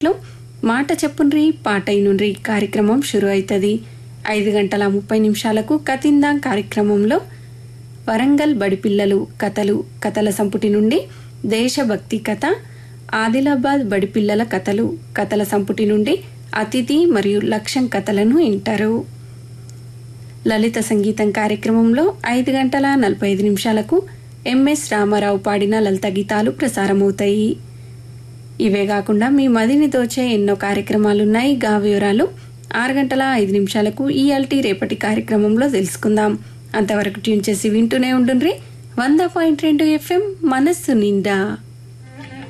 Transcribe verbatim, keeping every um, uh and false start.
మాట చెప్పుండ్రి పాటైనుండ్రి కార్యక్రమం షురు అవుతుంది. ఐదు గంటల ముప్పై నిమిషాలకు కతిందాం కార్యక్రమంలో వరంగల్ బడిపిల్లలు కథలు కథల సంపుటి నుండి దేశభక్తి కథ, ఆదిలాబాద్ బడిపిల్లల కథలు కథల సంపుటి నుండి అతిథి మరియు లక్ష్యం కథలను వింటారు. లలిత సంగీతం కార్యక్రమంలో ఐదు గంటల నలభై ఐదు నిమిషాలకు ఎంఎస్ రామారావు పాడిన లలిత గీతాలు ప్రసారమవుతాయి. ఇవే కాకుండా మీ మదిని దోచే ఎన్నో కార్యక్రమాలున్నాయి. గా వివరాలు ఆరు గంటల ఐదు నిమిషాలకు ఈఎల్టీ రేపటి కార్యక్రమంలో తెలుసుకుందాం. అంతవరకు ట్యూన్ చేసి వింటూనే ఉండుండ్రి. వంద పాయింట్ రెండు ఎఫ్ఎం మనస్సు నిండా.